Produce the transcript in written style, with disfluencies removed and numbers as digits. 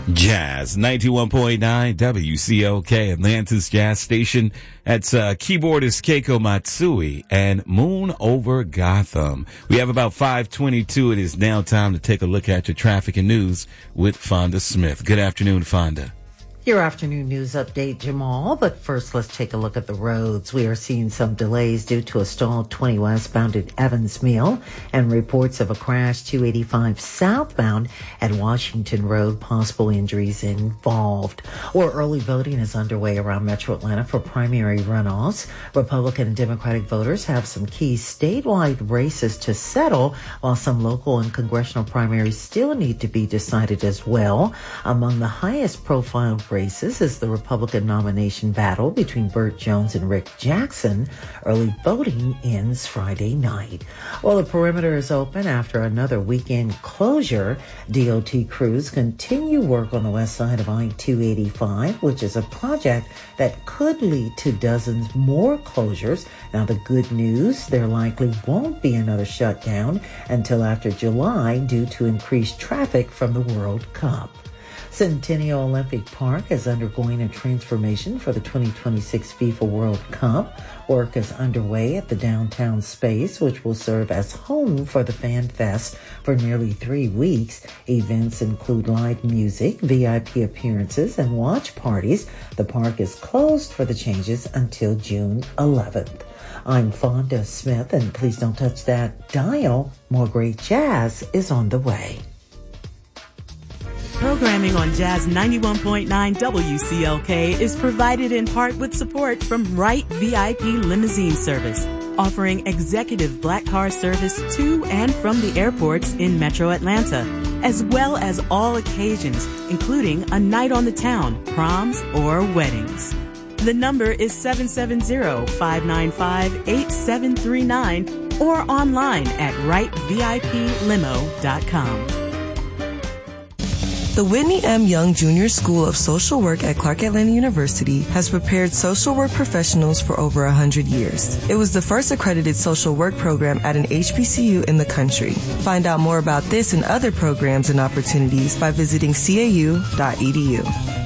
Jazz 91.9 WCOK, Atlanta's jazz station. That's keyboardist Keiko Matsui and Moon Over Gotham. We have about 5:22. It is now time to take a look at your traffic and news with Fonda Smith. Good afternoon, Fonda. Your afternoon news update, Jamal. But first, let's take a look at the roads. We are seeing some delays due to a stalled 20 westbound at Evans Mill and reports of a crash 285 southbound at Washington Road. Possible injuries involved. Or early voting is underway around Metro Atlanta for primary runoffs. Republican and Democratic voters have some key statewide races to settle, while some local and congressional primaries still need to be decided as well. Among the highest profile races is the Republican nomination battle between Burt Jones and Rick Jackson. Early voting ends Friday night. While the perimeter is open after another weekend closure, DOT crews continue work on the west side of I-285, which is a project that could lead to dozens more closures. Now, the good news, there likely won't be another shutdown until after July due to increased traffic from the World Cup. Centennial Olympic Park is undergoing a transformation for the 2026 FIFA World Cup. Work is underway at the downtown space, which will serve as home for the Fan Fest for nearly 3 weeks. Events include live music, VIP appearances, and watch parties. The park is closed for the changes until June 11th. I'm Fonda Smith, and please don't touch that dial. More great jazz is on the way. Programming on Jazz 91.9 WCLK is provided in part with support from Wright VIP Limousine Service, offering executive black car service to and from the airports in Metro Atlanta, as well as all occasions, including a night on the town, proms, or weddings. The number is 770-595-8739 or online at wrightvIPlimo.com. The Whitney M. Young Jr. School of Social Work at Clark Atlanta University has prepared social work professionals for over 100 years. It was the first accredited social work program at an HBCU in the country. Find out more about this and other programs and opportunities by visiting cau.edu.